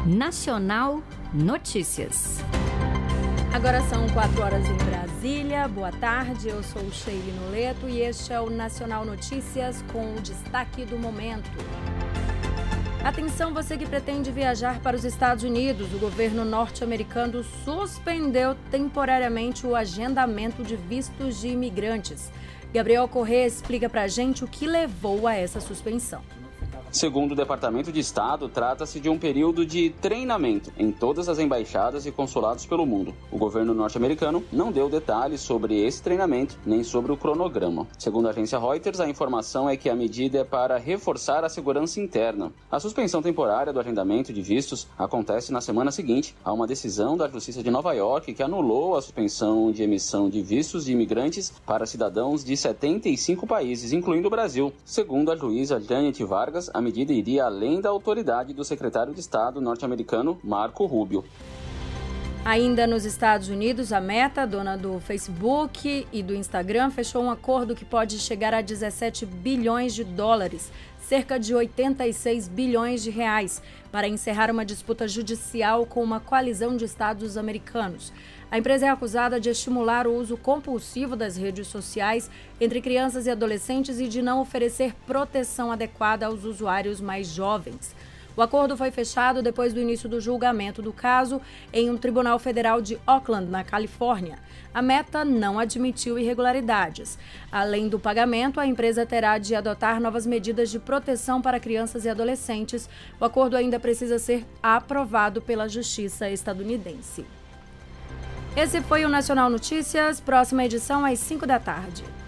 Nacional Notícias. Agora são 4 horas em Brasília. Boa tarde, eu sou Sheila Noleto e este é o Nacional Notícias com o destaque do momento. Atenção, você que pretende viajar para os Estados Unidos. O governo norte-americano suspendeu temporariamente o agendamento de vistos de imigrantes. Gabriel Corrêa explica pra gente o que levou a essa suspensão. Segundo o Departamento de Estado, trata-se de um período de treinamento em todas as embaixadas e consulados pelo mundo. O governo norte-americano não deu detalhes sobre esse treinamento, nem sobre o cronograma. Segundo a agência Reuters, a informação é que a medida é para reforçar a segurança interna. A suspensão temporária do agendamento de vistos acontece na semana seguinte a uma decisão da Justiça de Nova York que anulou a suspensão de emissão de vistos de imigrantes para cidadãos de 75 países, incluindo o Brasil. Segundo a juíza Janet Vargas, a medida iria além da autoridade do secretário de Estado norte-americano, Marco Rubio. Ainda nos Estados Unidos, a Meta, dona do Facebook e do Instagram, fechou um acordo que pode chegar a 17 bilhões de dólares, cerca de 86 bilhões de reais, para encerrar uma disputa judicial com uma coalizão de estados americanos. A empresa é acusada de estimular o uso compulsivo das redes sociais entre crianças e adolescentes e de não oferecer proteção adequada aos usuários mais jovens. O acordo foi fechado depois do início do julgamento do caso em um tribunal federal de Oakland, na Califórnia. A Meta não admitiu irregularidades. Além do pagamento, a empresa terá de adotar novas medidas de proteção para crianças e adolescentes. O acordo ainda precisa ser aprovado pela Justiça estadunidense. Esse foi o Nacional Notícias. Próxima edição às 5 da tarde.